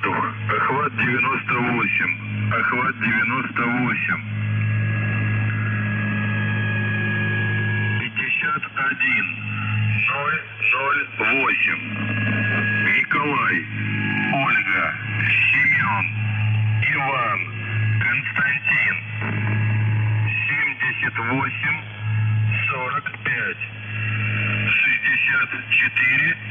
воздух. Охват 98. Охват 98. 51 008. Николай, Ольга, Семен, Иван, Константин. 78 45 64